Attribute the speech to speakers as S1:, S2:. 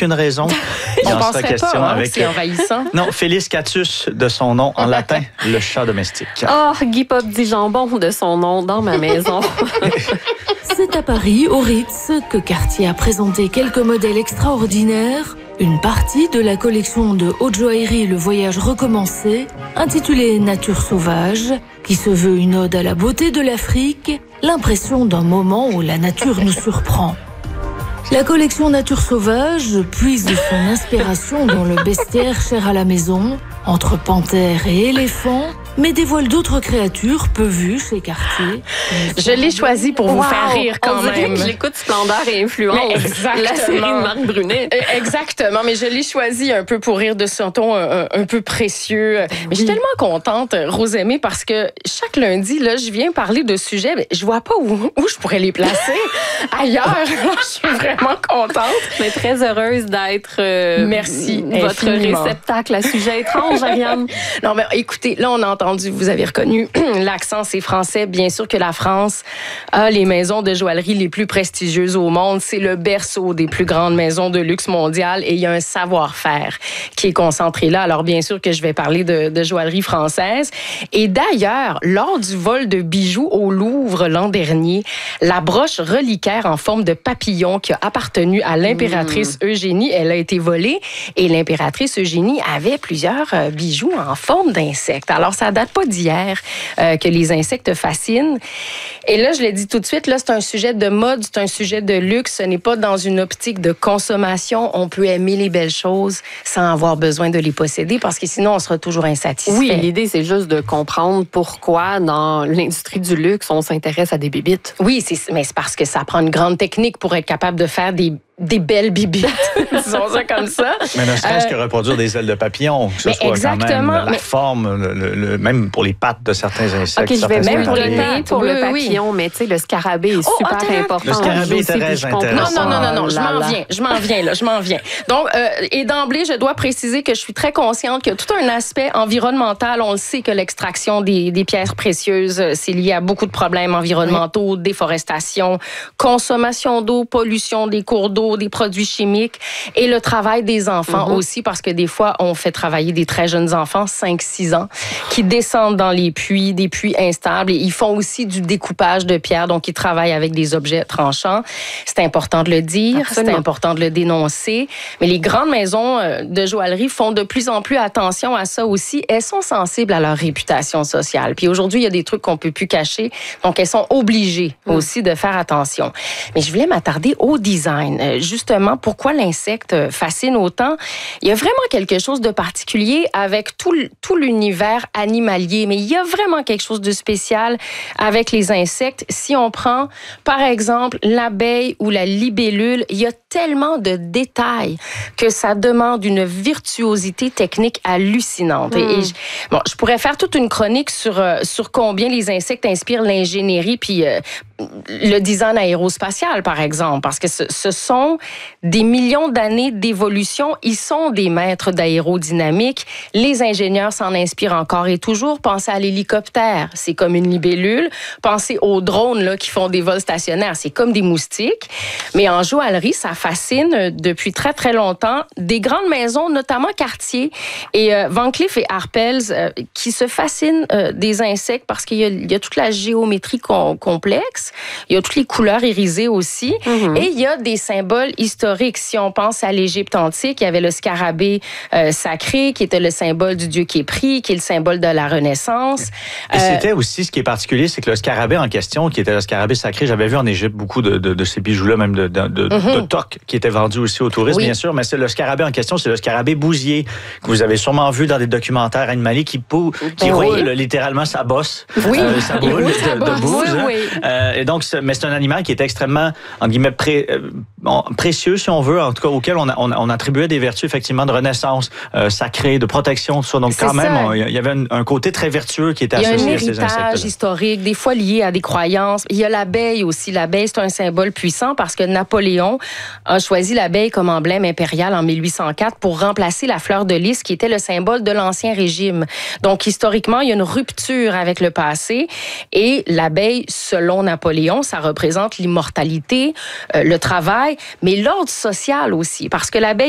S1: aucune raison.
S2: On penserait question pas, avec c'est envahissant.
S1: Non, Felis catus de son nom en latin, le chat domestique.
S3: Oh, Guy Pop dit jambon de son nom dans ma maison.
S4: C'est à Paris, au Ritz, que Cartier a présenté quelques modèles extraordinaires. Une partie de la collection de haute joaillerie Le Voyage recommencé, intitulée Nature sauvage, qui se veut une ode à la beauté de l'Afrique, l'impression d'un moment où la nature nous surprend. La collection Nature sauvage puise de son inspiration dans le bestiaire cher à la maison, entre panthères et éléphants, mais dévoile d'autres créatures peu vues chez Cartier.
S2: Je l'ai choisi pour vous faire rire quand même.
S3: J'écoute Splendeur et Influence, la série de Marc Brunet.
S2: Exactement, mais je l'ai choisi un peu pour rire de son ton un peu précieux. Mais je suis tellement contente, Rosemée, parce que chaque lundi, là, je viens parler de sujets, mais je vois pas où je pourrais les placer ailleurs. Je suis vraiment contente.
S3: Mais très heureuse d'être
S2: merci
S3: votre réceptacle à sujet étrange, Ariane.
S2: Non, mais écoutez, là, on a entendu, vous avez reconnu, l'accent, c'est français. Bien sûr que la France a les maisons de joaillerie les plus prestigieuses au monde. C'est le berceau des plus grandes maisons de luxe mondiales et il y a un savoir-faire qui est concentré là. Alors, bien sûr que je vais parler de joaillerie française. Et d'ailleurs, lors du vol de bijoux au Louvre l'an dernier, la broche reliquaire en forme de papillon qui a appartenu à l'impératrice Eugénie, elle a été volée et l'impératrice Eugénie avait plusieurs bijoux en forme d'insectes. Alors, ça date pas d'hier que les insectes fascinent. Et là, je l'ai dit tout de suite, là, c'est un sujet de mode, c'est un sujet de luxe. Ce n'est pas dans une optique de consommation. On peut aimer les belles choses sans avoir besoin de les posséder parce que sinon, on sera toujours insatisfait.
S3: Oui, l'idée, c'est juste de comprendre pourquoi, dans l'industrie du luxe, on s'intéresse à des bébites.
S2: Oui, mais c'est parce que ça prend une grande technique pour être capable de faire des belles bibites, disons ça comme ça.
S1: Mais ne serait-ce que reproduire des ailes de papillon, que ce soit
S2: exactement,
S1: quand même la forme, même pour les pattes de certains insectes.
S3: OK, je vais même
S2: pour les pattes,
S3: pour le papillon, mais tu sais, le scarabée est super important.
S1: Le scarabée est très intéressant.
S2: Non, je m'en viens. Donc, et d'emblée, je dois préciser que je suis très consciente qu'il y a tout un aspect environnemental. On le sait que l'extraction des pierres précieuses, c'est lié à beaucoup de problèmes environnementaux, déforestation, consommation d'eau, pollution des cours d'eau, des produits chimiques et le travail des enfants aussi, parce que des fois, on fait travailler des très jeunes enfants, 5-6 ans, qui descendent dans les puits, des puits instables et ils font aussi du découpage de pierres, donc ils travaillent avec des objets tranchants. C'est important de le dire, c'est important de le dénoncer, mais les grandes maisons de joaillerie font de plus en plus attention à ça aussi. Elles sont sensibles à leur réputation sociale. Puis aujourd'hui, il y a des trucs qu'on peut plus cacher, donc elles sont obligées aussi de faire attention. Mais je voulais m'attarder au design. Justement, pourquoi l'insecte fascine autant? Il y a vraiment quelque chose de particulier avec tout l'univers animalier, mais il y a vraiment quelque chose de spécial avec les insectes. Si on prend, par exemple, l'abeille ou la libellule, il y a tellement de détails que ça demande une virtuosité technique hallucinante. Et je pourrais faire toute une chronique sur combien les insectes inspirent l'ingénierie puis le design aérospatial, par exemple, parce que ce sont des millions d'années d'évolution. Ils sont des maîtres d'aérodynamique. Les ingénieurs s'en inspirent encore et toujours. Pensez à l'hélicoptère, c'est comme une libellule. Pensez aux drones là, qui font des vols stationnaires, c'est comme des moustiques. Mais en joaillerie, ça fascine depuis très, très longtemps. Des grandes maisons, notamment Cartier et Van Cleef et Arpels, qui se fascinent des insectes parce qu'il y a toute la géométrie complexe. Il y a toutes les couleurs irisées aussi. Et il y a des symboles historiques. Si on pense à l'Égypte antique, il y avait le scarabée sacré, qui était le symbole du dieu Képri, qui est le symbole de la Renaissance.
S1: Et c'était aussi, ce qui est particulier, c'est que le scarabée en question, qui était le scarabée sacré, j'avais vu en Égypte beaucoup de ces bijoux-là, même de toques, qui étaient vendus aussi aux touristes, bien sûr, mais c'est le scarabée en question, c'est le scarabée bousier, que vous avez sûrement vu dans des documentaires animaliers, qui roule littéralement sa bosse. Ça brûle de bouse. Et donc, mais c'est un animal qui est extrêmement, entre guillemets, précieux, si on veut, en tout cas, auquel on attribuait des vertus, effectivement, de renaissance sacrée, de protection, tout ça. Donc, quand même, il y avait un côté très vertueux qui était associé à ces insectes. Il y a un héritage historique,
S2: des fois lié à des croyances. Il y a l'abeille aussi. L'abeille, c'est un symbole puissant parce que Napoléon a choisi l'abeille comme emblème impérial en 1804 pour remplacer la fleur de lys, qui était le symbole de l'Ancien Régime. Donc, historiquement, il y a une rupture avec le passé et l'abeille, selon Napoléon, ça représente l'immortalité, le travail, mais l'ordre social aussi, parce que l'abeille